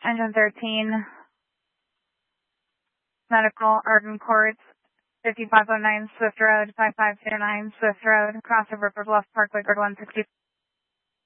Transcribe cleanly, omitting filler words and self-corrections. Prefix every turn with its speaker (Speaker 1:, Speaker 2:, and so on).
Speaker 1: Engine 13, medical, Arden Courts, 5509 Swift Road, 5509 Swift Road, crossover for Bluff Parkway, Grid 160.